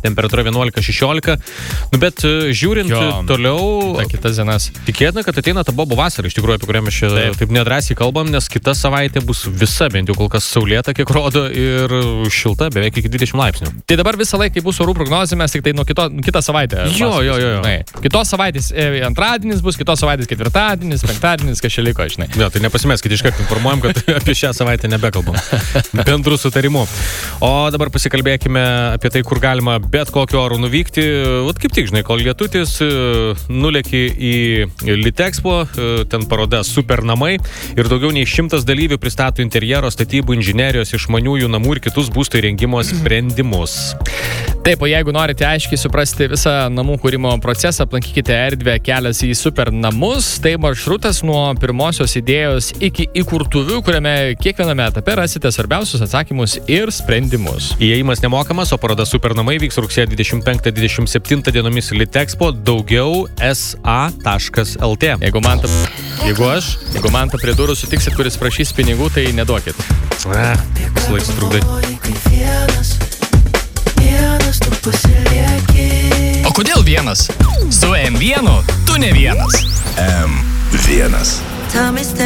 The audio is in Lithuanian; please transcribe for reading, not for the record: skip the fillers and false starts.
temperatūra 11-16. Nu, bet žiūrint toliau, kitas dienas. Tikėtina, kad ateina ta bobų vasara, iš tikrųjų, apie kurią mes čia taip nedrąsiai kalbam, nes kita savaitė bus visa, bent jau kol kas saulėta, kiek rodo, ir šilta, beveik iki 20 laipsnių. Tai dabar visą laiką, kai bus orų prognozė, mes tik tai nuo kitą savaitę. Jo. Kitos savaitės antradienis bus, kitos savaitės ketvirtadienis, penktadienis, kas čia liko, žinai. Ne, tai nepasimeskit, iškart informuojam, kad apie šią savaitę nebekalbam. Bendrų sutarimų. O dabar pasikalbėkime apie tai, kur galima bet kokiu oru nuvykti. Vat kaip tik, žinai, kol lietutis nulėki į Litexpo, ten paroda Super namai ir daugiau nei 100 dalyvių pristato interjero, statybų, inžinerijos, išmaniųjų namų ir kitus būsto įrengimo sprendimus. Taip, o jeigu norite aiškiai suprasti visą namų kūrimo procesą, aplankykite erdvę Kelias į Super namus. Tai maršrutas nuo pirmosios idėjos iki įkurtuvių, kuriame kiekviename etape rasite svarbiausius atsakymus ir sprendimus. Įėjimas nemokamas, o paroda Super namai vyks rugsėjo 25-27 dienomis Litexpo, daugiau sa.lt. Jeigu man tą prie durų sutiksit, kuris prašys pinigų, tai neduokit. Visą laiką trukdai. O kodėl vienas? Su M1 tu ne vienas. M1.